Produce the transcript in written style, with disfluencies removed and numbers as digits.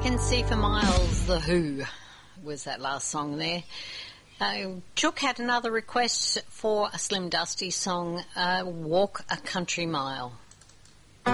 Can See for Miles, The Who was that last song there. Chook had another request for a Slim Dusty song, Walk a Country Mile.